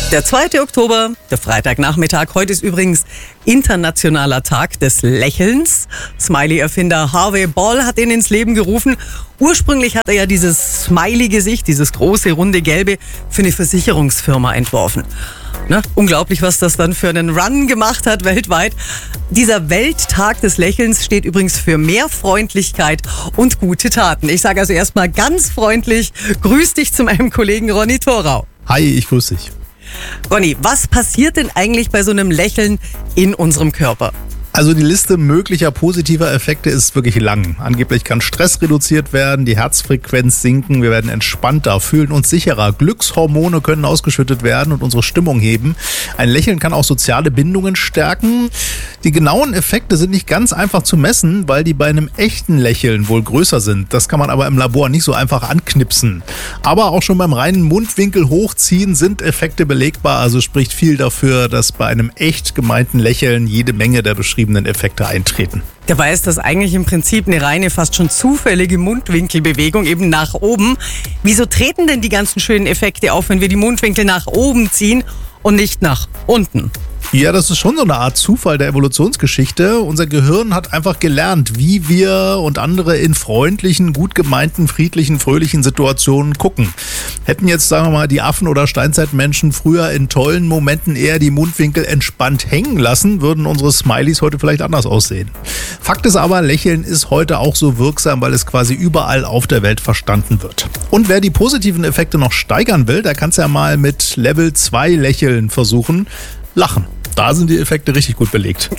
Der 2. Oktober, der Freitagnachmittag. Heute ist übrigens internationaler Tag des Lächelns. Smiley-Erfinder Harvey Ball hat ihn ins Leben gerufen. Ursprünglich hat er ja dieses Smiley-Gesicht, dieses große, runde, gelbe, für eine Versicherungsfirma entworfen. Na, unglaublich, was das dann für einen Run gemacht hat weltweit. Dieser Welttag des Lächelns steht übrigens für mehr Freundlichkeit und gute Taten. Ich sage also erstmal ganz freundlich, grüß dich zu meinem Kollegen Ronny Thorau. Hi, ich grüße dich. Ronny, was passiert denn eigentlich bei so einem Lächeln in unserem Körper? Also die Liste möglicher positiver Effekte ist wirklich lang. Angeblich kann Stress reduziert werden, die Herzfrequenz sinken, wir werden entspannter, fühlen uns sicherer, Glückshormone können ausgeschüttet werden und unsere Stimmung heben. Ein Lächeln kann auch soziale Bindungen stärken. Die genauen Effekte sind nicht ganz einfach zu messen, weil die bei einem echten Lächeln wohl größer sind. Das kann man aber im Labor nicht so einfach anknipsen. Aber auch schon beim reinen Mundwinkel hochziehen sind Effekte belegbar, also spricht viel dafür, dass bei einem echt gemeinten Lächeln jede Menge der beschriebenen Effekte eintreten. Dabei ist das eigentlich im Prinzip eine reine, fast schon zufällige Mundwinkelbewegung, eben nach oben. Wieso treten denn die ganzen schönen Effekte auf, wenn wir die Mundwinkel nach oben ziehen und nicht nach unten? Ja, das ist schon so eine Art Zufall der Evolutionsgeschichte. Unser Gehirn hat einfach gelernt, wie wir und andere in freundlichen, gut gemeinten, friedlichen, fröhlichen Situationen gucken. Hätten jetzt, sagen wir mal, die Affen oder Steinzeitmenschen früher in tollen Momenten eher die Mundwinkel entspannt hängen lassen, würden unsere Smileys heute vielleicht anders aussehen. Fakt ist aber, Lächeln ist heute auch so wirksam, weil es quasi überall auf der Welt verstanden wird. Und wer die positiven Effekte noch steigern will, der kann es ja mal mit Level 2 Lächeln versuchen. Lachen. Da sind die Effekte richtig gut belegt.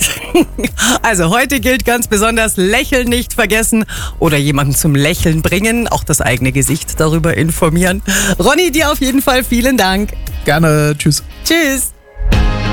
Also heute gilt ganz besonders, Lächeln nicht vergessen oder jemanden zum Lächeln bringen, auch das eigene Gesicht darüber informieren. Ronny, dir auf jeden Fall vielen Dank. Gerne. Tschüss. Tschüss.